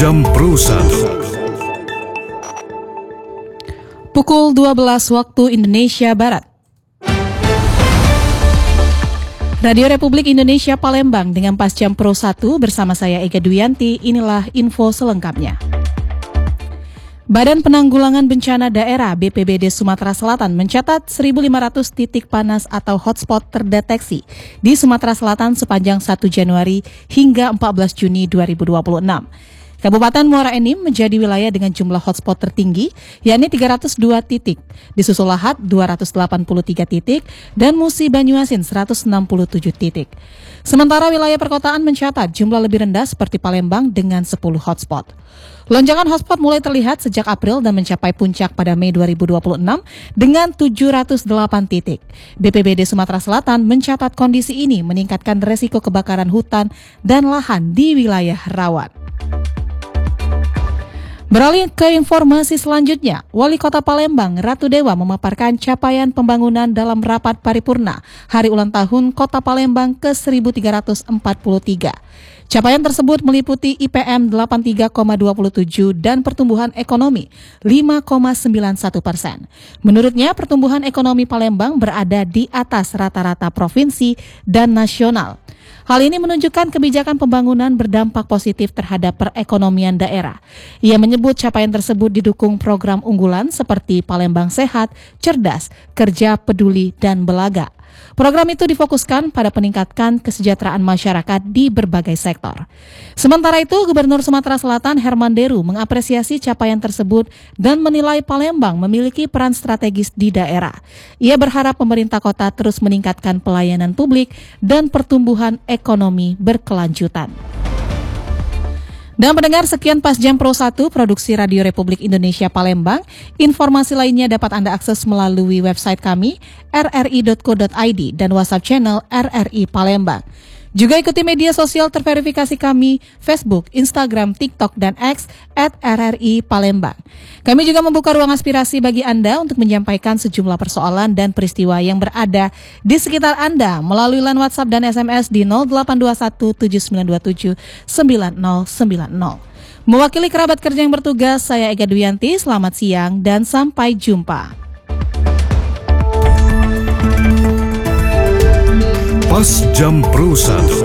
Jam Pro 1. Pukul 12 waktu Indonesia Barat. Radio Republik Indonesia Palembang dengan Pas Jam Pro 1 bersama saya Ega Duyanti, inilah info selengkapnya. Badan Penanggulangan Bencana Daerah BPBD Sumatera Selatan mencatat 1.500 titik panas atau hotspot terdeteksi di Sumatera Selatan sepanjang 1 Januari hingga 14 Juni 2026. Kabupaten Muara Enim menjadi wilayah dengan jumlah hotspot tertinggi, yakni 302 titik, disusul Lahat 283 titik, dan Musi Banyuasin 167 titik. Sementara wilayah perkotaan mencatat jumlah lebih rendah seperti Palembang dengan 10 hotspot. Lonjakan hotspot mulai terlihat sejak April dan mencapai puncak pada Mei 2026 dengan 708 titik. BPBD Sumatera Selatan mencatat kondisi ini meningkatkan resiko kebakaran hutan dan lahan di wilayah rawan. Beralih ke informasi selanjutnya, Wali Kota Palembang Ratu Dewa memaparkan capaian pembangunan dalam rapat paripurna Hari Ulang Tahun Kota Palembang ke-1343. Capaian tersebut meliputi IPM 83,27 dan pertumbuhan ekonomi 5,91%. Menurutnya, pertumbuhan ekonomi Palembang berada di atas rata-rata provinsi dan nasional. Hal ini menunjukkan kebijakan pembangunan berdampak positif terhadap perekonomian daerah. Ia menyebut capaian tersebut didukung program unggulan seperti Palembang Sehat, Cerdas, Kerja Peduli, dan Belaga. Program itu difokuskan pada peningkatan kesejahteraan masyarakat di berbagai sektor. Sementara itu, Gubernur Sumatera Selatan Herman Deru mengapresiasi capaian tersebut dan menilai Palembang memiliki peran strategis di daerah. Ia berharap pemerintah kota terus meningkatkan pelayanan publik dan pertumbuhan ekonomi berkelanjutan. Dan pendengar, sekian Pas Jam Pro 1 produksi Radio Republik Indonesia Palembang. Informasi lainnya dapat Anda akses melalui website kami rri.co.id dan WhatsApp channel RRI Palembang. Juga ikuti media sosial terverifikasi kami, Facebook, Instagram, TikTok, dan X @RRI Palembang. Kami juga membuka ruang aspirasi bagi Anda untuk menyampaikan sejumlah persoalan dan peristiwa yang berada di sekitar Anda melalui line WhatsApp dan SMS di 0821 7927 9090. Mewakili kerabat kerja yang bertugas, saya Ega Duyanti, selamat siang dan sampai jumpa. Pas Jam Pro 1.